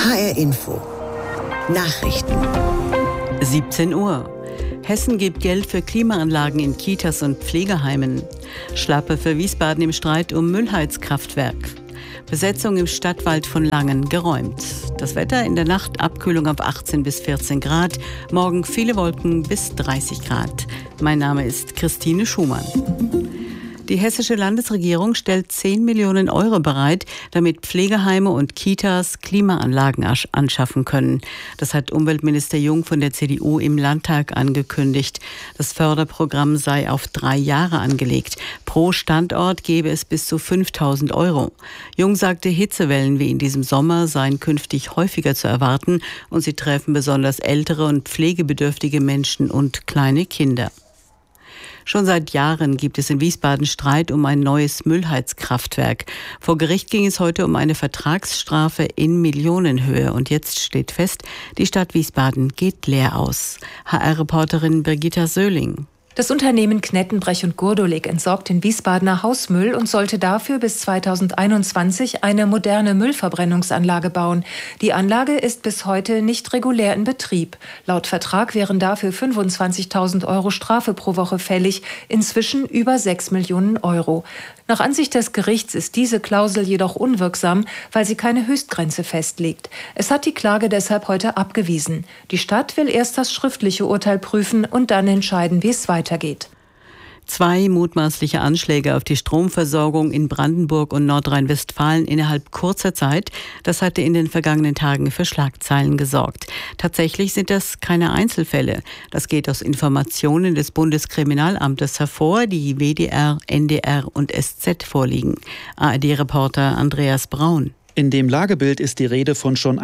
HR Info. Nachrichten. 17 Uhr. Hessen gibt Geld für Klimaanlagen in Kitas und Pflegeheimen. Schlappe für Wiesbaden im Streit um Müllheizkraftwerk. Besetzung im Stadtwald von Langen geräumt. Das Wetter in der Nacht Abkühlung auf 18 bis 14 Grad. Morgen viele Wolken bis 30 Grad. Mein Name ist Christine Schumann. Die hessische Landesregierung stellt 10 Millionen Euro bereit, damit Pflegeheime und Kitas Klimaanlagen anschaffen können. Das hat Umweltminister Jung von der CDU im Landtag angekündigt. Das Förderprogramm sei auf 3 Jahre angelegt. Pro Standort gebe es bis zu 5.000 Euro. Jung sagte, Hitzewellen wie in diesem Sommer seien künftig häufiger zu erwarten und sie treffen besonders ältere und pflegebedürftige Menschen und kleine Kinder. Schon seit Jahren gibt es in Wiesbaden Streit um ein neues Müllheizkraftwerk. Vor Gericht ging es heute um eine Vertragsstrafe in Millionenhöhe. Und jetzt steht fest, die Stadt Wiesbaden geht leer aus. HR-Reporterin Birgitta Söhling. Das Unternehmen Knettenbrech und Gurdolik entsorgt den Wiesbadener Hausmüll und sollte dafür bis 2021 eine moderne Müllverbrennungsanlage bauen. Die Anlage ist bis heute nicht regulär in Betrieb. Laut Vertrag wären dafür 25.000 Euro Strafe pro Woche fällig, inzwischen über 6 Millionen Euro. Nach Ansicht des Gerichts ist diese Klausel jedoch unwirksam, weil sie keine Höchstgrenze festlegt. Es hat die Klage deshalb heute abgewiesen. Die Stadt will erst das schriftliche Urteil prüfen und dann entscheiden, wie es weitergeht. 2 mutmaßliche Anschläge auf die Stromversorgung in Brandenburg und Nordrhein-Westfalen innerhalb kurzer Zeit, das hatte in den vergangenen Tagen für Schlagzeilen gesorgt. Tatsächlich sind das keine Einzelfälle. Das geht aus Informationen des Bundeskriminalamtes hervor, die WDR, NDR und SZ vorliegen. ARD-Reporter Andreas Braun. In dem Lagebild ist die Rede von schon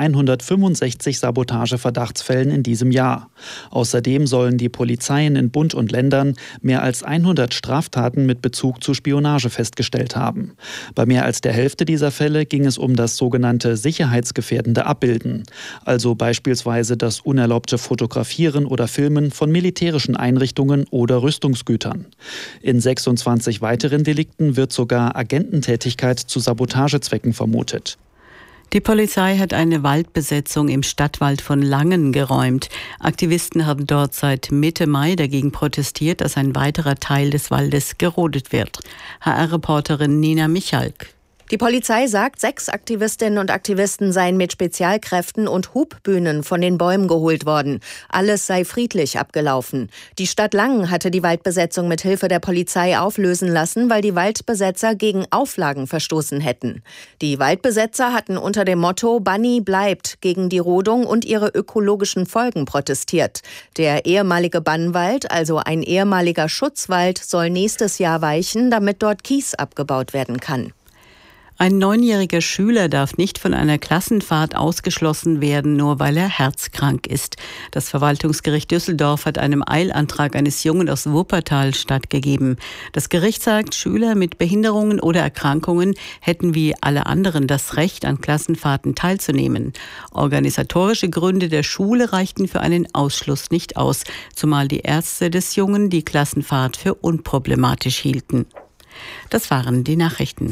165 Sabotageverdachtsfällen in diesem Jahr. Außerdem sollen die Polizeien in Bund und Ländern mehr als 100 Straftaten mit Bezug zu Spionage festgestellt haben. Bei mehr als der Hälfte dieser Fälle ging es um das sogenannte sicherheitsgefährdende Abbilden, also beispielsweise das unerlaubte Fotografieren oder Filmen von militärischen Einrichtungen oder Rüstungsgütern. In 26 weiteren Delikten wird sogar Agententätigkeit zu Sabotagezwecken vermutet. Die Polizei hat eine Waldbesetzung im Stadtwald von Langen geräumt. Aktivisten haben dort seit Mitte Mai dagegen protestiert, dass ein weiterer Teil des Waldes gerodet wird. HR-Reporterin Nina Michalk. Die Polizei sagt, 6 Aktivistinnen und Aktivisten seien mit Spezialkräften und Hubbühnen von den Bäumen geholt worden. Alles sei friedlich abgelaufen. Die Stadt Langen hatte die Waldbesetzung mit Hilfe der Polizei auflösen lassen, weil die Waldbesetzer gegen Auflagen verstoßen hätten. Die Waldbesetzer hatten unter dem Motto "Banni bleibt" gegen die Rodung und ihre ökologischen Folgen protestiert. Der ehemalige Bannwald, also ein ehemaliger Schutzwald, soll nächstes Jahr weichen, damit dort Kies abgebaut werden kann. Ein 9-jähriger Schüler darf nicht von einer Klassenfahrt ausgeschlossen werden, nur weil er herzkrank ist. Das Verwaltungsgericht Düsseldorf hat einem Eilantrag eines Jungen aus Wuppertal stattgegeben. Das Gericht sagt, Schüler mit Behinderungen oder Erkrankungen hätten wie alle anderen das Recht, an Klassenfahrten teilzunehmen. Organisatorische Gründe der Schule reichten für einen Ausschluss nicht aus, zumal die Ärzte des Jungen die Klassenfahrt für unproblematisch hielten. Das waren die Nachrichten.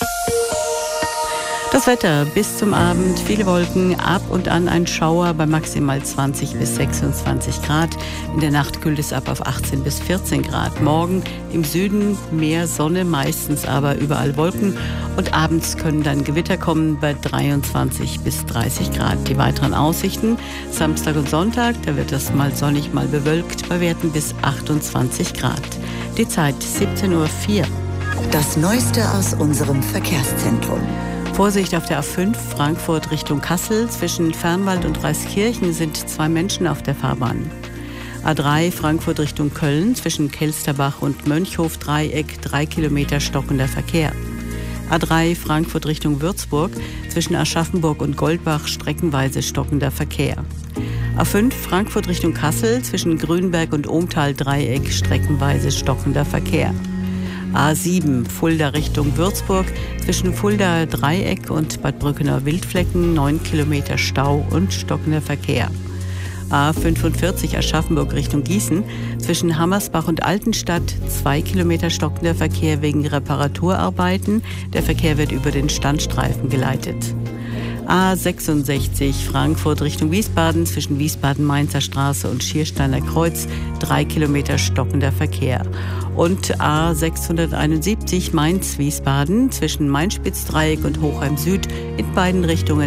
Das Wetter bis zum Abend, viele Wolken, ab und an ein Schauer bei maximal 20 bis 26 Grad. In der Nacht kühlt es ab auf 18 bis 14 Grad. Morgen im Süden mehr Sonne, meistens aber überall Wolken. Und abends können dann Gewitter kommen bei 23 bis 30 Grad. Die weiteren Aussichten, Samstag und Sonntag, da wird es mal sonnig, mal bewölkt, bei Werten bis 28 Grad. Die Zeit 17:04 Uhr. Das Neueste aus unserem Verkehrszentrum. Vorsicht auf der A5 Frankfurt Richtung Kassel. Zwischen Fernwald und Reiskirchen sind 2 Menschen auf der Fahrbahn. A3 Frankfurt Richtung Köln. Zwischen Kelsterbach und Mönchhof-Dreieck 3 Kilometer stockender Verkehr. A3 Frankfurt Richtung Würzburg. Zwischen Aschaffenburg und Goldbach streckenweise stockender Verkehr. A5 Frankfurt Richtung Kassel. Zwischen Grünberg und Ohmtal-Dreieck streckenweise stockender Verkehr. A7 Fulda Richtung Würzburg, zwischen Fulda Dreieck und Bad Brückener Wildflecken 9 Kilometer Stau und stockender Verkehr. A45 Aschaffenburg Richtung Gießen, zwischen Hammersbach und Altenstadt 2 Kilometer stockender Verkehr wegen Reparaturarbeiten. Der Verkehr wird über den Standstreifen geleitet. A66 Frankfurt Richtung Wiesbaden zwischen Wiesbaden-Mainzer Straße und Schiersteiner Kreuz 3 Kilometer stockender Verkehr. Und A671 Mainz-Wiesbaden zwischen Main-Spitz-Dreieck und Hochheim Süd in beiden Richtungen